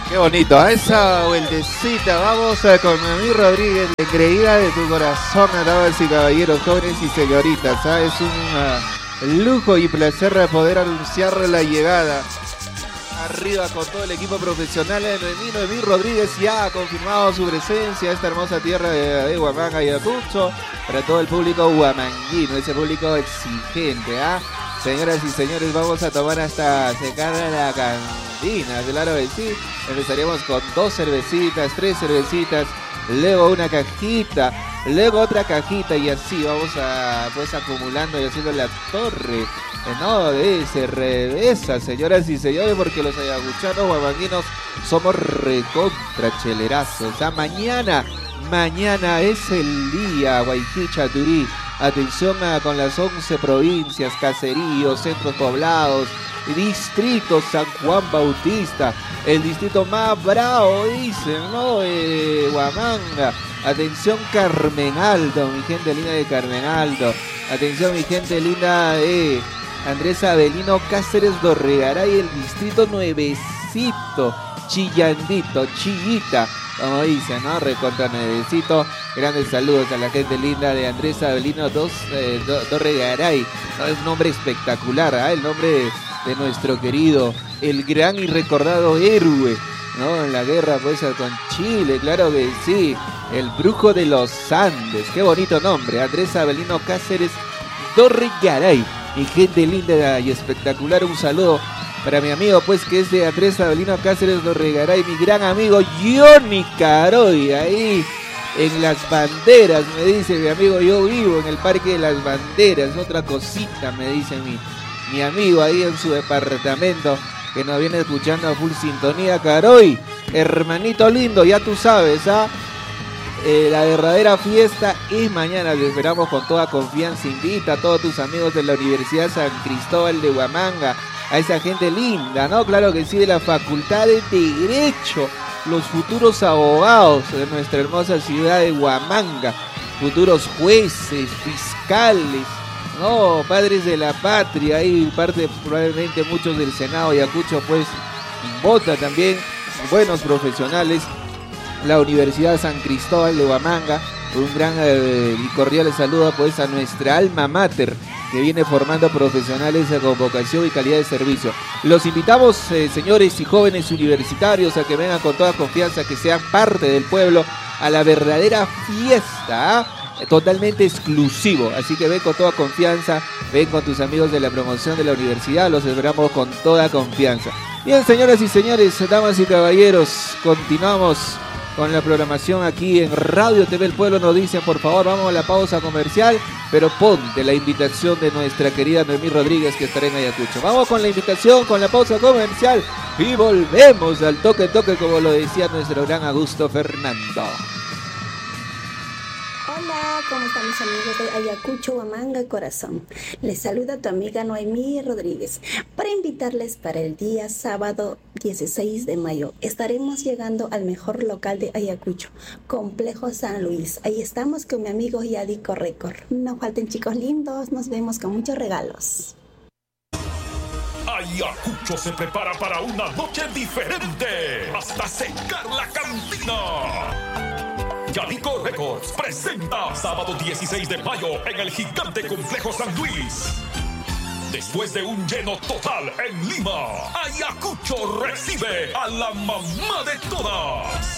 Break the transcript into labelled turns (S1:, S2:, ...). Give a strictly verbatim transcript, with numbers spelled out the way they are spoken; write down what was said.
S1: Qué bonito, a esa vueltecita vamos a con Noemí Rodríguez, la creída de tu corazón, damas y caballeros, jóvenes y señoritas. ¿Ah? Es un uh, lujo y placer poder anunciar la llegada arriba con todo el equipo profesional de Noemí. Noemí Rodríguez ya ha confirmado su presencia a esta hermosa tierra de, de Huamanga y Ayacucho para todo el público huamanguino, ese público exigente. ¿Ah? Señoras y señores, vamos a tomar hasta secar la cantina, claro que sí. Empezaremos con dos cervecitas, tres cervecitas, luego una cajita, luego otra cajita y así vamos a pues acumulando y haciendo la torre, no de cerveza, señoras y señores, porque los ayacuchanos huamanguinos somos recontra chelerazos. ¿Ah? Mañana, mañana es el día, Guayquicha, Turí. Atención a, con las once provincias, caseríos, centros poblados, distrito San Juan Bautista, el distrito más bravo, dicen, ¿no? Eh, Huamanga. Atención Carmen Alto, mi gente linda de Carmen Alto. Atención mi gente linda de Andrés Avelino Cáceres Dorregaray, el distrito nuevecito, Chillandito, Chillita, como dicen, ¿no? Recontra nuevecito. Grandes saludos a la gente linda de Andrés Avelino dos, eh, do, Dorregaray. No, es un nombre espectacular, ¿eh? El nombre de, de nuestro querido, el gran y recordado héroe, ¿no? En la guerra pues con Chile, claro que sí. El brujo de los Andes, qué bonito nombre. Andrés Avelino Cáceres Dorregaray. Mi gente linda y espectacular, un saludo para mi amigo, pues, que es de Andrés Avelino Cáceres Dorregaray, mi gran amigo Johnny Caroy, ahí en Las Banderas, me dice mi amigo, yo vivo en el Parque de las Banderas, otra cosita, me dice mi, mi amigo ahí en su departamento, que nos viene escuchando a full sintonía. Caroy, hermanito lindo, ya tú sabes, ¿ah? Eh, la verdadera fiesta es mañana, te esperamos con toda confianza. Invita a todos tus amigos de la Universidad San Cristóbal de Huamanga, a esa gente linda, ¿no? Claro que sí, de la Facultad de Derecho, los futuros abogados de nuestra hermosa ciudad de Huamanga, futuros jueces, fiscales, no, padres de la patria, ahí parte probablemente muchos del Senado Ayacucho, pues vota también buenos profesionales. La Universidad San Cristóbal de Huamanga, un gran eh, y cordial saludo pues a nuestra alma mater, que viene formando profesionales con vocación y calidad de servicio. Los invitamos, eh, señores y jóvenes universitarios, a que vengan con toda confianza, que sean parte del pueblo, a la verdadera fiesta, ¿eh? Totalmente exclusivo. Así que ven con toda confianza, ven con tus amigos de la promoción de la universidad, los esperamos con toda confianza. Bien, señoras y señores, damas y caballeros, continuamos con la programación aquí en Radio T V El Pueblo. Nos dicen, por favor, vamos a la pausa comercial, pero ponte la invitación de nuestra querida Noemí Rodríguez, que estará en Ayacucho. Vamos con la invitación, con la pausa comercial y volvemos al toque toque, como lo decía nuestro gran Augusto Fernando.
S2: Hola, ¿cómo están mis amigos de Ayacucho, Huamanga y Corazón? Les saluda tu amiga Noemí Rodríguez para invitarles para el día sábado dieciséis de mayo. Estaremos llegando al mejor local de Ayacucho, Complejo San Luis. Ahí estamos con mi amigo Yadico Record. No falten, chicos lindos, nos vemos con muchos regalos.
S3: Ayacucho se prepara para una noche diferente, hasta secar la cantina. Yadico Records presenta sábado dieciséis de mayo en el gigante Complejo San Luis. Después de un lleno total en Lima, Ayacucho recibe a la mamá de todas.